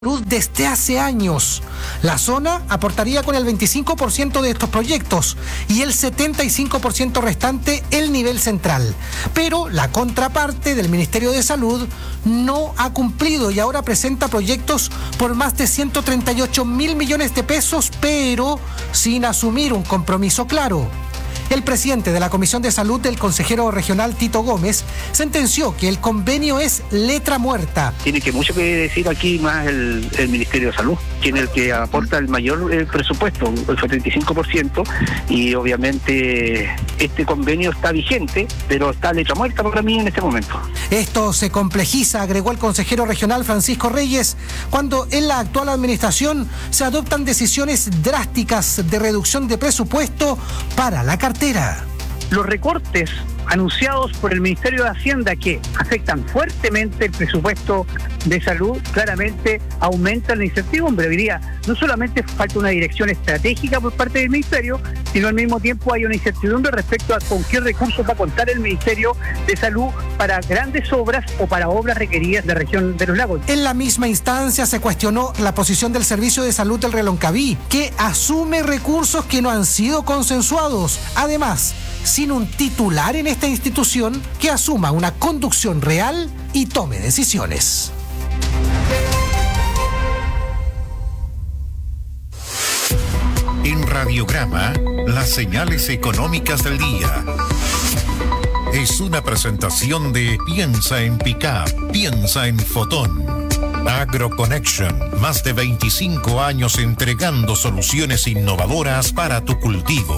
desde hace años. La zona aportaría con el 25% de estos proyectos y el 75% restante el nivel central. Pero la contraparte del Ministerio de Salud no ha cumplido y ahora presenta proyectos por más de 138.000 millones de pesos, pero sin asumir un compromiso claro. El presidente de la Comisión de Salud del consejero regional Tito Gómez sentenció que el convenio es letra muerta. Tiene que mucho que decir aquí más el Ministerio de Salud, quien es el que aporta el mayor presupuesto, el 75%, y obviamente este convenio está vigente, pero está letra muerta para mí en este momento. Esto se complejiza, agregó el consejero regional Francisco Reyes, cuando en la actual administración se adoptan decisiones drásticas de reducción de presupuesto para la cartera. Los recortes anunciados por el Ministerio de Hacienda, que afectan fuertemente el presupuesto de salud, claramente aumentan la incertidumbre. Hoy día no solamente falta una dirección estratégica por parte del Ministerio, sino al mismo tiempo hay una incertidumbre respecto a con qué recursos va a contar el Ministerio de Salud para grandes obras o para obras requeridas de la región de los lagos. En la misma instancia se cuestionó la posición del Servicio de Salud del Reloncaví, que asume recursos que no han sido consensuados. Además, sin un titular en esta institución que asuma una conducción real y tome decisiones. En Radiograma, las señales económicas del día. Es una presentación de Piensa en Pickup, piensa en Fotón. AgroConnection, más de 25 años entregando soluciones innovadoras para tu cultivo.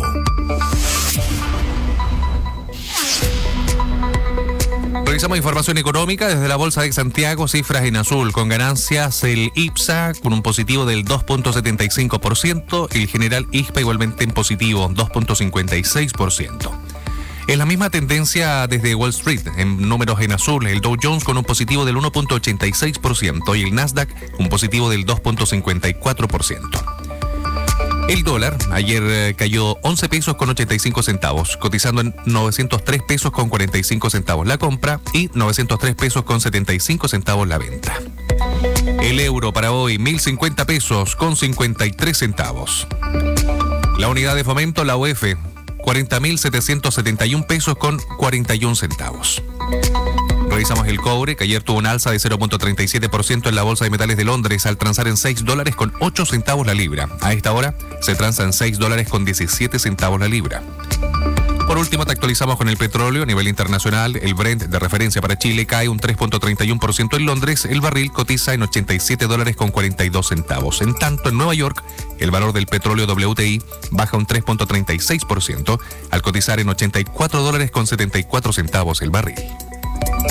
Revisamos información económica desde la Bolsa de Santiago, cifras en azul, con ganancias el IPSA con un positivo del 2.75%, el general ISPA igualmente en positivo, 2.56%. Es la misma tendencia desde Wall Street, en números en azul, el Dow Jones con un positivo del 1.86% y el Nasdaq un positivo del 2.54%. El dólar ayer cayó 11 pesos con 85 centavos, cotizando en 903 pesos con 45 centavos la compra y 903 pesos con 75 centavos la venta. El euro para hoy, 1.050 pesos con 53 centavos. La unidad de fomento, la UF, 40.771 pesos con 41 centavos. Revisamos el cobre, que ayer tuvo un alza de 0.37% en la Bolsa de Metales de Londres al transar en $6 con 8 centavos la libra. A esta hora se transa en $6 con 17 centavos la libra. Por último, te actualizamos con el petróleo a nivel internacional. El Brent de referencia para Chile cae un 3.31% en Londres. El barril cotiza en $87 con 42 centavos. En tanto, en Nueva York, el valor del petróleo WTI baja un 3.36% al cotizar en $84 con 74 centavos el barril.